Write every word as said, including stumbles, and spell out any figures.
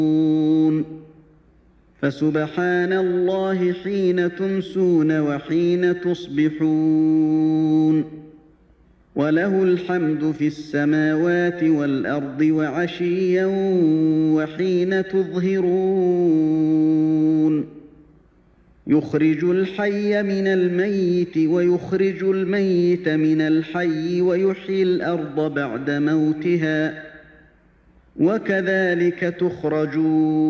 فسبحان الله حين تمسون وحين تصبحون وله الحمد في السماوات والأرض وعشيا وحين تظهرون يخرج الحي من الميت ويخرج الميت من الحي ويحيي الأرض بعد موتها وكذلك تخرجون